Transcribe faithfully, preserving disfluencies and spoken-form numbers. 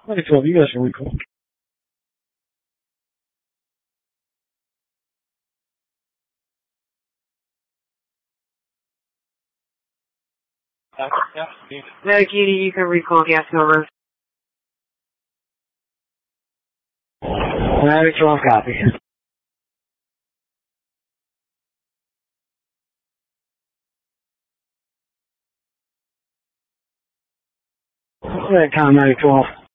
Like twelve, you guys are really cool. No, Judy, you can recall gas number. Alright, twelve copy. Alright, Tom, ninety twelve.